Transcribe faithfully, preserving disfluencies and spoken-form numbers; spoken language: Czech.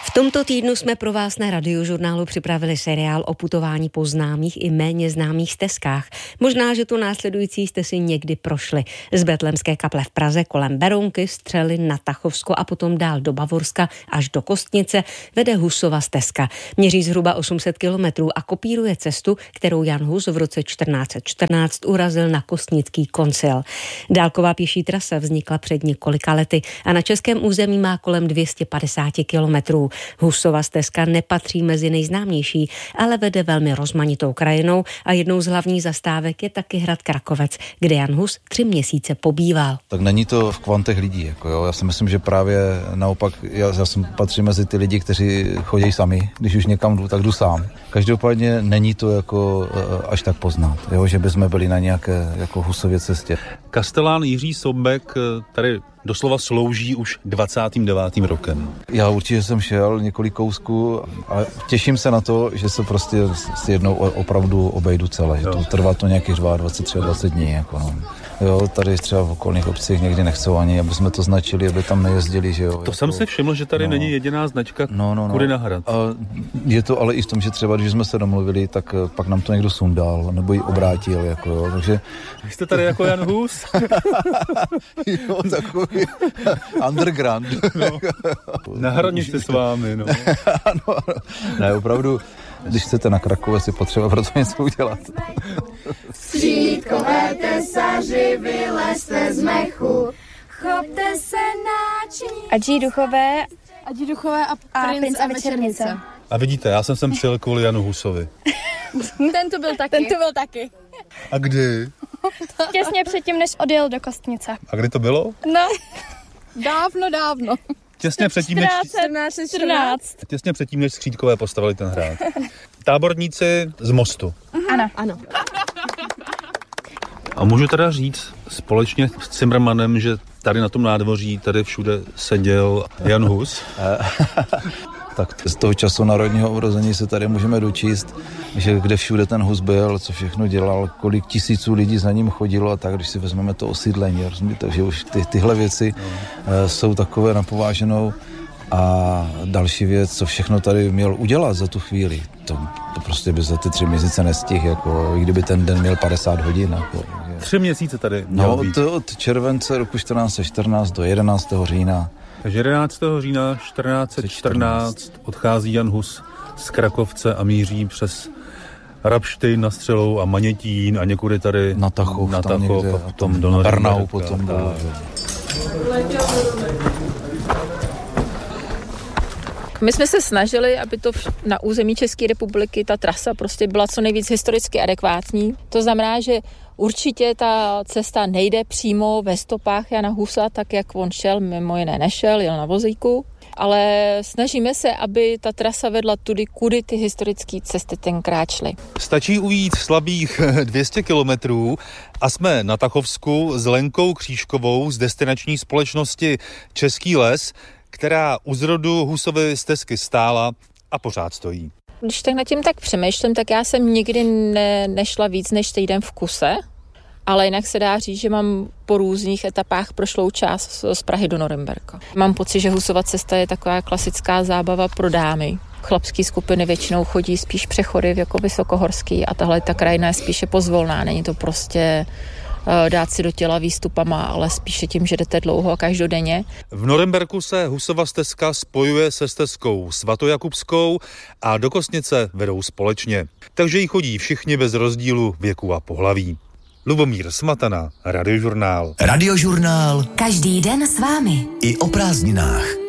V tomto týdnu jsme pro vás na Radiožurnálu připravili seriál o putování po známých i méně známých stezkách. Možná, že tu následující jste si někdy prošli. Z Betlémské kaple v Praze kolem Berounky, Střely na Tachovsko a potom dál do Bavorska až do Kostnice vede Husova stezka. Měří zhruba osm set kilometrů a kopíruje cestu, kterou Jan Hus v roce čtrnáct set čtrnáct urazil na Kostnický koncil. Dálková pěší trasa vznikla před několika lety a na českém území má kolem dvě stě padesát kilometrů. Husova stezka nepatří mezi nejznámější, ale vede velmi rozmanitou krajinou a jednou z hlavních zastávek je taky hrad Krakovec, kde Jan Hus tři měsíce pobýval. Tak není to v kvantech lidí, jako jo. Já si myslím, že právě naopak, já, já jsem patřím mezi ty lidi, kteří chodí sami, když už někam jdu, tak jdu sám. Každopádně není to jako až tak poznat, jo, že bychom byli na nějaké jako Husově cestě. Kastelán Jiří Soubek tady doslova slouží už dvacátým devátým rokem. Já určitě jsem šel několik kousků a těším se na to, že se prostě s jednou opravdu obejdu celé. To trvá to nějakých dvacet dva, dvacet tři dní. Jako no. Jo, tady třeba v okolních obcích někdy nechcou ani, aby jsme to značili, aby tam nejezdili, že jo. To jako, jsem si všiml, že tady no, není jediná značka no, no, no. Kudy na hrad. A je to ale i v tom, že třeba, když jsme se domluvili, tak pak nám to někdo sundal, nebo ji obrátil, jako jo, takže... Vy jste tady jako Jan Hus? Jo, takový underground. No, na hranici s vámi, no. Ano, ne, opravdu, když chcete na Krakově, si potřeba pro to něco udělat. Střídkové tesaři, vylezte z mechu, chopte se náční. Adží duchové, Adží duchové a, a princ, princ a a večernice. A vidíte, já jsem sem přijel kvůli Janu Husovi. Ten tu byl taky. Ten tu byl taky. A kdy? Těsně předtím, než odjel do Kostnice. A kdy to bylo? No. Dávno, dávno. Těsně předtím, než... čtrnáct čtrnáct Těsně předtím, než Skřídkové postavili ten hrad. Táborníci z Mostu. Ano. Ano. A můžu teda říct společně s Cimrmanem, že tady na tom nádvoří, tady všude seděl Jan Hus. Tak z toho času národního obrození se tady můžeme dočíst, že kde všude ten Hus byl, co všechno dělal, kolik tisíců lidí za ním chodilo a tak, když si vezmeme to osídlení, rozumíte, takže už ty, tyhle věci no. jsou takové napováženou. A další věc, co všechno tady měl udělat za tu chvíli, to, to prostě by za ty tři měsíce nestihl, jako i kdyby ten den měl padesát hodin. Jako, tři měsíce tady měl no, být. To od července roku čtrnáct set čtrnáct do jedenáctého října. Takže jedenáctého října čtrnáct set čtrnáct odchází Jan Hus z Krakovce a míří přes Rabštejn na Střelou a Manětín a někudy tady na Tachov, na tam Tachov někde, a potom do na Brnau potom bylo. My jsme se snažili, aby to na území České republiky ta trasa prostě byla co nejvíc historicky adekvátní. To znamená, že určitě ta cesta nejde přímo ve stopách Jana Husa, tak jak on šel, mimo jiné nešel, jel na vozíku, ale snažíme se, aby ta trasa vedla tudy, kudy ty historické cesty tenkrát šly. Stačí ujít slabých dvě stě kilometrů a jsme na Tachovsku s Lenkou Křížkovou z destinační společnosti Český les, která u zrodu Husovy stezky stála a pořád stojí. Když tak nad tím tak přemýšlím, tak já jsem nikdy ne, nešla víc než týden v kuse, ale jinak se dá říct, že mám po různých etapách prošlou část z Prahy do Norimberka. Mám pocit, že Husova cesta je taková klasická zábava pro dámy. Chlapské skupiny většinou chodí spíš přechody jako vysokohorský a tahle ta krajina je spíše pozvolná, není to prostě dát si do těla výstupama, ale spíše tím, že jdete dlouho a každodenně. V Norimberku se Husova stezka spojuje se stezkou svatojakubskou a do Kostnice vedou společně. Takže jí chodí všichni bez rozdílu věku a pohlaví. Lubomír Smatana, Radiožurnál. Radiožurnál. Každý den s vámi. I o prázdninách.